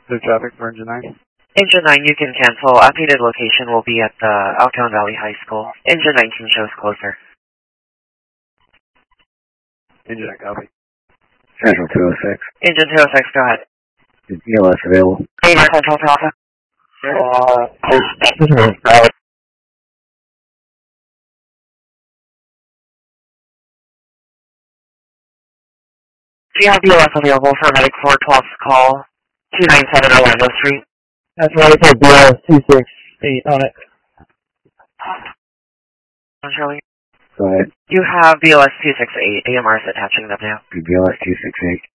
The traffic for Engine 9? Engine 9, you can cancel. Updated location will be at the Alcon Valley High School. Engine 19 shows closer. Engine 9, copy. Central 206. Engine 206, go ahead. Is BLS available? AMR Central Alpha. Do you have BLS available for Medic 412's call 297 Orlando Street? That's right, for BLS 268 on it. Charlie? Go ahead. You have BLS 268. AMR is attaching them now. BLS 268.